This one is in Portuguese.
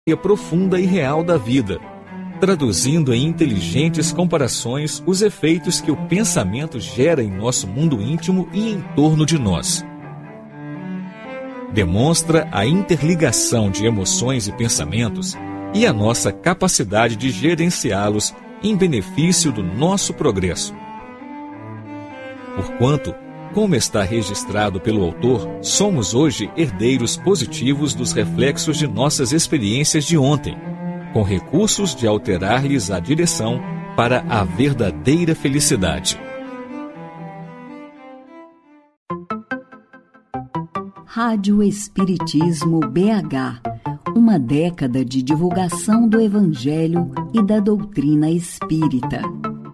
profunda e real da vida, traduzindo em inteligentes comparações os efeitos que o pensamento gera em nosso mundo íntimo e em torno de nós. Demonstra a interligação de emoções e pensamentos e a nossa capacidade de gerenciá-los em benefício do nosso progresso. Porquanto, como está registrado pelo autor, somos hoje herdeiros positivos dos reflexos de nossas experiências de ontem, com recursos de alterar-lhes a direção para a verdadeira felicidade. Rádio Espiritismo BH, uma década de divulgação do Evangelho e da doutrina espírita.